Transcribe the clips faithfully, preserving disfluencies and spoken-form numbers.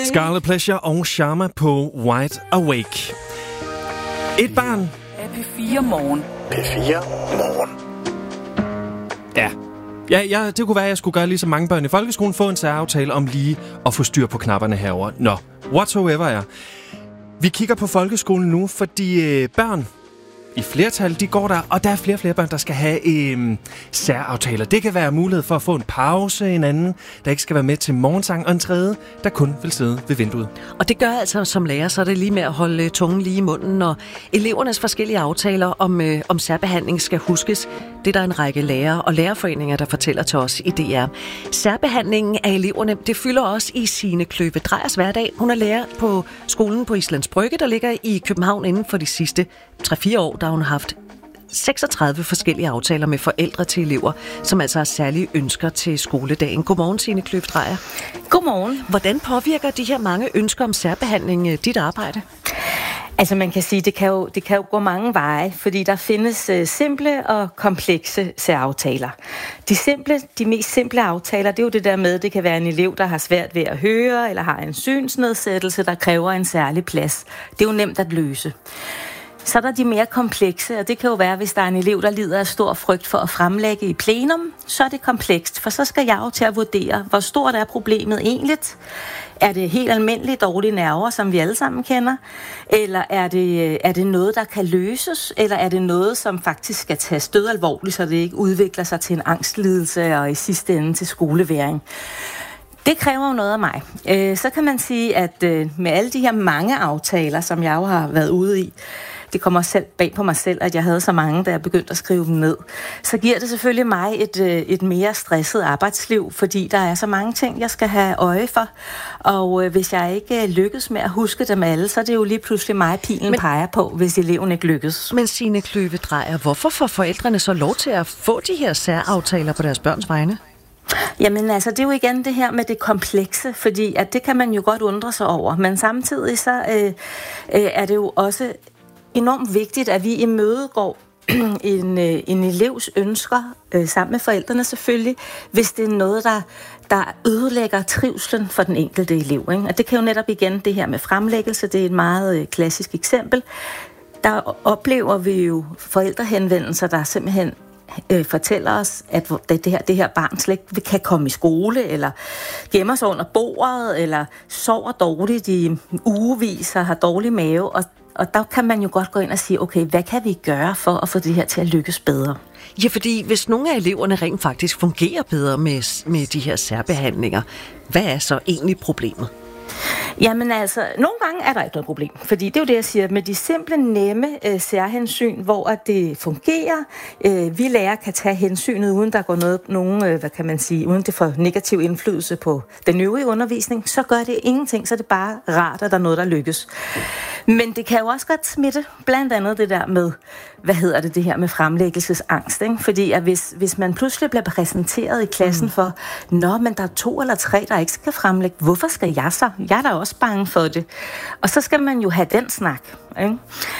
Scarlet Pleasure og Sharma på Wide Awake. Et barn. P fire Morgen. P fire Morgen. Ja. Ja, ja, det kunne være, at jeg skulle gøre ligesom mange børn i folkeskolen, få en særaftale om lige at få styr på knapperne herover. Nå, whatsoever er. Vi kigger på folkeskolen nu, fordi øh, børn i flertal, de går der, og der er flere og flere børn, der skal have øh, særaftaler. Det kan være mulighed for at få en pause, en anden, der ikke skal være med til morgensang, og en tredje, der kun vil sidde ved vinduet. Og det gør altså som lærer, så er det lige med at holde tungen lige i munden, når elevernes forskellige aftaler om, øh, om særbehandling skal huskes. Det er der en række lærere og lærerforeninger, der fortæller til os i D R. Særbehandlingen af eleverne, det fylder også i Signe Kløve Drejers hverdag. Hun er lærer på skolen på Islands Brygge, der ligger i København inden for de sidste tre fire år, der hun har haft seksogtredive forskellige aftaler med forældre til elever, som altså har særlige ønsker til skoledagen. Godmorgen, Signe Kløve Drejer. Godmorgen. Hvordan påvirker de her mange ønsker om særbehandling dit arbejde? Altså man kan sige, det kan jo, det kan jo gå mange veje, fordi der findes uh, simple og komplekse særaftaler. De simple, de mest simple aftaler, det er jo det der med, det kan være en elev, der har svært ved at høre, eller har en synsnedsættelse, der kræver en særlig plads. Det er jo nemt at løse. Så er der de mere komplekse, og det kan jo være, hvis der er en elev, der lider af stor frygt for at fremlægge i plenum, så er det komplekst, for så skal jeg jo til at vurdere, hvor stort er problemet egentlig. Er det helt almindelige dårlige nerver, som vi alle sammen kender? Eller er det, er det noget, der kan løses? Eller er det noget, som faktisk skal tages død alvorligt, så det ikke udvikler sig til en angstlidelse og i sidste ende til skoleværing? Det kræver jo noget af mig. Øh, så kan man sige, at øh, med alle de her mange aftaler, som jeg jo har været ude i, det kommer selv bag på mig selv, at jeg havde så mange, da jeg begyndte at skrive dem ned. Så giver det selvfølgelig mig et, et mere stresset arbejdsliv, fordi der er så mange ting, jeg skal have øje for. Og øh, hvis jeg ikke lykkes med at huske dem alle, så er det jo lige pludselig mig, pilen men, peger på, hvis eleven ikke lykkes. Men Signe Kløve Drejer, hvorfor får forældrene så lov til at få de her særaftaler på deres børns vegne? Jamen altså, det er jo igen det her med det komplekse, fordi at det kan man jo godt undre sig over. Men samtidig så øh, øh, er det jo også enormt vigtigt, at vi imødegår en, en elevs ønsker, øh, sammen med forældrene selvfølgelig, hvis det er noget, der, der ødelægger trivslen for den enkelte elev. Ikke? Og det kan jo netop igen det her med fremlæggelse, det er et meget øh, klassisk eksempel. Der oplever vi jo forældrehenvendelser, der simpelthen øh, fortæller os, at det her, det her barn slet ikke kan komme i skole, eller gemmer sig under bordet, eller sover dårligt i ugevis og har dårlig mave, og Og der kan man jo godt gå ind og sige, okay, hvad kan vi gøre for at få det her til at lykkes bedre? Ja, fordi hvis nogle af eleverne rent faktisk fungerer bedre med, med de her særbehandlinger, hvad er så egentlig problemet? Jamen altså, nogle gange er der ikke noget problem, fordi det er jo det, jeg siger, med de simple, nemme øh, særhensyn, hvor at det fungerer. Øh, vi lærere kan tage hensynet, uden der går noget, nogen, øh, hvad kan man sige, uden det får negativ indflydelse på den øvrige undervisning, så gør det ingenting, så er det bare rart, at der er noget, der lykkes. Men det kan jo også godt smitte, blandt andet det der med, hvad hedder det, det her med fremlæggelsesangst, ikke? Fordi at hvis, hvis man pludselig bliver præsenteret i klassen mm. for, nå, men der er to eller tre, der ikke skal fremlægge, hvorfor skal jeg så? Jeg er da også bange for det. Og så skal man jo have den snak, ikke?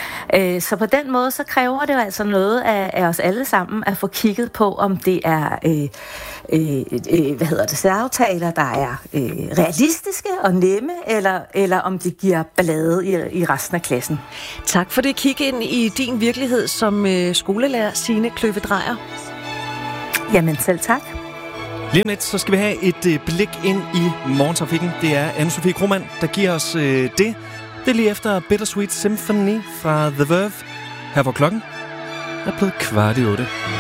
Øh, så på den måde, så kræver det jo altså noget af, af os alle sammen at få kigget på, om det er øh, øh, øh, hvad hedder det, særaftaler, der er øh, realistiske og nemme, eller, eller om det giver ballade i, i resten af klassen. Tak for det. Kig ind i din virkelighed som øh, skolelærer, Signe Kløve Drejer. Jamen selv tak. Lige om lidt, så skal vi have et øh, blik ind i morgentrafikken. Det er Anne-Sophie Krohmann, der giver os øh, det. Det er lige efter Bittersweet Symphony fra The Verve. Her hvor klokken er blevet kvart i otte.